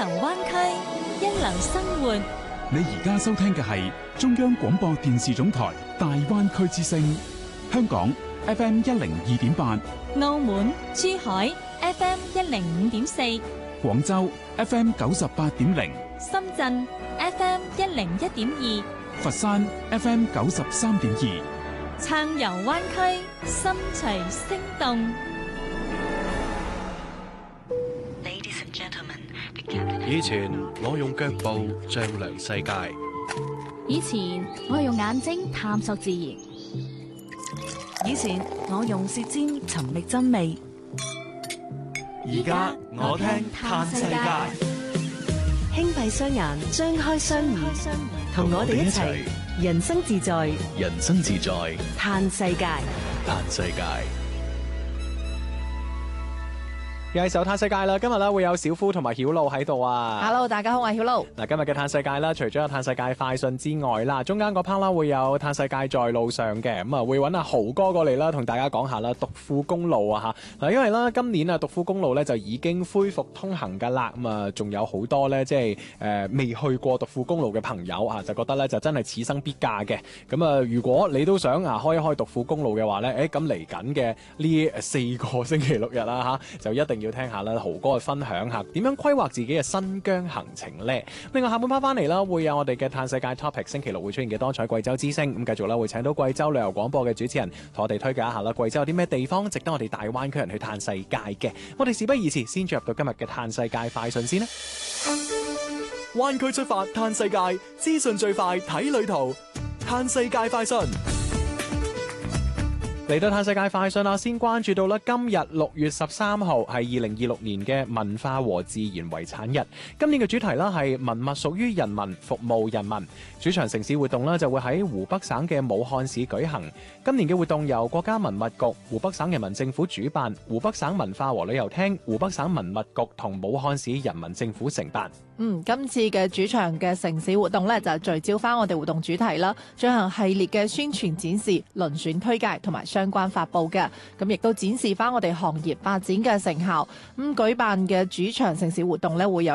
流灣區，一流生活。 你而家收聽嘅係中央廣播電視總台大灣區之聲，香港 FM 102.8， 澳門、珠海 FM 105.4， 廣州 FM 98.0， 深圳 FM 101.2，佛山 FM 93.2， 撐遊灣區，心隨聲動。 以前我用腳步丈量世界， 以前我用眼睛探索自然， 以前我用舌尖尋覓真味， 而家我聽嘆世界。 輕閉雙眼，張開雙耳，同我哋一齊人生自在， 人生自在， 嘆世界， 嘆世界。 又係時候嘆世界啦！今日咧會有小夫同埋曉露喺度啊 ！Hello， 大家好，我係曉露。 嗱，今日嘅嘆世界啦，除咗有嘆世界快訊之外啦，中間嗰 part 啦會有嘆世界在路上嘅，咁啊會揾阿豪哥過嚟啦，同大家講下啦，獨富公路啊嚇。嗱，因為啦今年啊獨富公路咧就已經恢復通行㗎啦，咁啊仲有好多咧即係未去過獨富公路嘅朋友啊，就覺得咧就真係此生必駕嘅。咁啊，如果你都想啊開一開獨富公路嘅話咧，咁嚟緊嘅呢4個星期六日啦嚇，就一定要聽下啦，豪哥去分享下點樣規劃自己嘅新疆行程呢。另外下半 part 翻嚟啦，會有我哋嘅嘆世界 topic， 星期六會出現嘅多彩貴州之聲。咁繼續啦，會請到貴州旅遊廣播嘅主持人同我哋推介一下啦，貴州有啲咩地方值得我哋大灣區人去嘆世界嘅。我哋事不宜遲，先進入到今日嘅嘆世界快訊先啦。灣區出發嘆世界，資訊最快睇旅途，嘆世界快訊。嚟到嘆世界快訊啦，先關注到啦，今日6月13號係2026年嘅文化和自然遺產日。今年嘅主題啦係文物屬於人民，服務人民。主場城市活動呢就會喺湖北省嘅武漢市舉行。今年嘅活動由國家文物局、湖北省人民政府主辦，湖北省文化和旅遊廳、湖北省文物局同武漢市人民政府承辦。 今次嘅主場嘅城市活動呢，就聚焦翻我哋活動主題啦，進行系列嘅宣傳展示、遴選推介同埋相關發佈嘅，咁亦都展示翻我哋行業發展嘅成效。舉辦嘅主場城市活動呢，會有